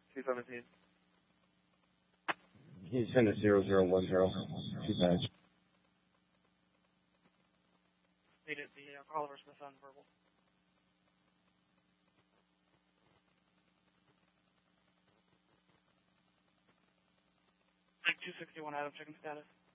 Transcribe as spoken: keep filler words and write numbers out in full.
two seventeen. Can you send a zero zero one zero? Two times. Need it, the uh, Oliver Smith on verbal. two sixty-one Adam, checking status.